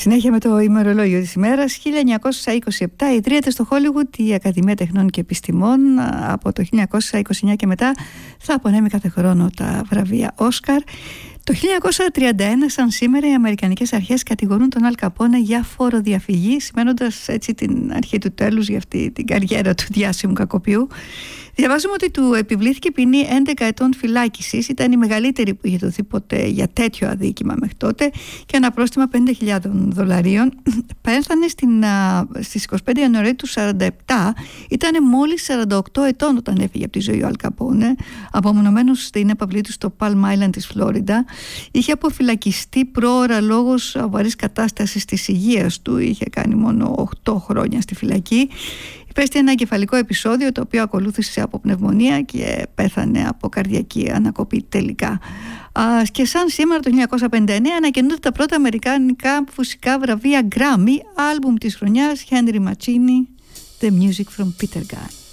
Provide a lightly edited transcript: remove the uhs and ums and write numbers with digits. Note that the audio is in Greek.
Συνέχεια με το ημερολόγιο της ημέρας. 1927 ιδρύεται στο Χόλιγουτ η Ακαδημία Τεχνών και Επιστημών. Από το 1929 και μετά θα απονέμει κάθε χρόνο τα βραβεία Όσκαρ. Το 1931, σαν σήμερα, οι Αμερικανικές αρχές κατηγορούν τον Αλ Καπόνε για φοροδιαφυγή, σημαίνοντας έτσι την αρχή του τέλους για αυτή την καριέρα του διάσημου κακοποιού. Διαβάζουμε ότι του επιβλήθηκε ποινή 11 ετών φυλάκισης, ήταν η μεγαλύτερη που είχε δοθεί ποτέ για τέτοιο αδίκημα μέχρι τότε, και ένα πρόστιμα $5,000. Πέθανε στις 25 Ιανουαρίου του 1947, ήταν μόλις 48 ετών όταν έφυγε από τη ζωή ο Αλ Καπόνε, απομονωμένος στην έπαυλή του στο Palm Island της Φλόριντα. Είχε αποφυλακιστεί πρόωρα λόγω σοβαρής κατάστασης της υγείας του, είχε κάνει μόνο 8 χρόνια στη φυλακή. Υπέστη ένα εγκεφαλικό επεισόδιο, το οποίο ακολούθησε από πνευμονία και πέθανε από καρδιακή ανακοπή τελικά. Και σαν σήμερα το 1959 ανακοινούνται τα πρώτα αμερικανικά φυσικά βραβεία Grammy, άλμπουμ της χρονιάς Henry Mancini, The Music from Peter Gunn.